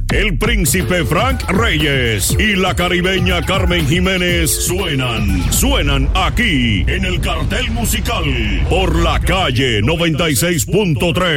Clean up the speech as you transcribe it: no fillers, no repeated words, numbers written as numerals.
el príncipe Frank Reyes y la caribeña Carmen Jiménez suenan aquí en el Cartel Musical por la Calle 96.3.